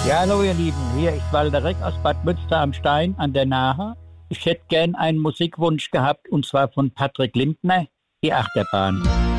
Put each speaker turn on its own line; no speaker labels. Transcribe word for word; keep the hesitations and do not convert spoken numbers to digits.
Ja, hallo ihr Lieben, hier ist Walter Reck aus Bad Münster am Stein an der Nahe. Ich hätte gern einen Musikwunsch gehabt und zwar von Patrick Lindner, die Achterbahn.